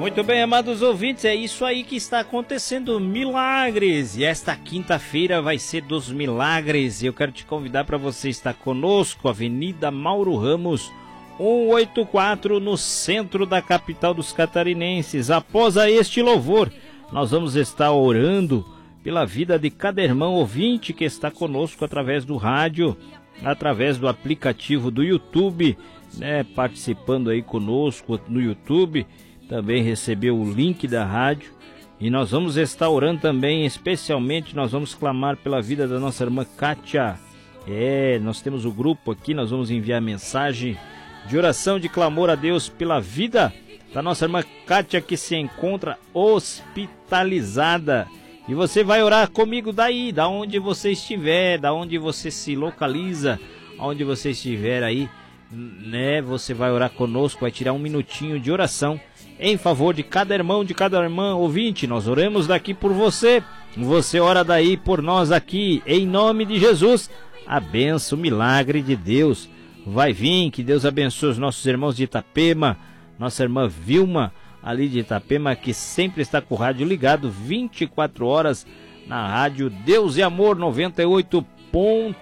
Muito bem, amados ouvintes, é isso aí que está acontecendo, milagres. E esta quinta-feira vai ser dos milagres. E eu quero te convidar para você estar conosco, Avenida Mauro Ramos, 184, no centro da capital dos catarinenses. Após este louvor, nós vamos estar orando pela vida de cada irmão ouvinte que está conosco através do rádio, através do aplicativo do YouTube, né, participando aí conosco no YouTube. Também recebeu o link da rádio. E nós vamos estar orando também, especialmente nós vamos clamar pela vida da nossa irmã Kátia. Nós temos o grupo aqui, nós vamos enviar mensagem de oração, de clamor a Deus pela vida da nossa irmã Kátia, que se encontra hospitalizada. E você vai orar comigo daí, da onde você estiver, da onde você se localiza, onde você estiver aí, né? Você vai orar conosco, vai tirar um minutinho de oração em favor de cada irmão, de cada irmã ouvinte. Nós oramos daqui por você, você ora daí por nós aqui, em nome de Jesus. A bênção, o milagre de Deus vai vir. Que Deus abençoe os nossos irmãos de Itapema, nossa irmã Vilma, ali de Itapema, que sempre está com o rádio ligado 24 horas na rádio Deus e Amor 98.9.